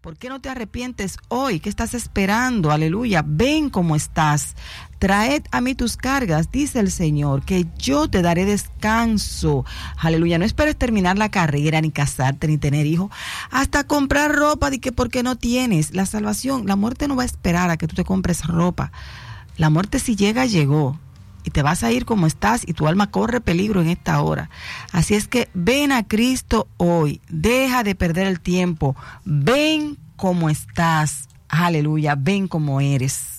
¿Por qué no te arrepientes hoy? ¿Qué estás esperando? Aleluya. Ven como estás. Traed a mí tus cargas, dice el Señor, que yo te daré descanso. Aleluya. No esperes terminar la carrera, ni casarte, ni tener hijos, hasta comprar ropa, de que porque no tienes. La salvación, la muerte no va a esperar a que tú te compres ropa. La muerte, si llega, llegó. Y te vas a ir como estás y tu alma corre peligro en esta hora. Así es que ven a Cristo hoy. Deja de perder el tiempo. Ven como estás. Aleluya. Ven como eres.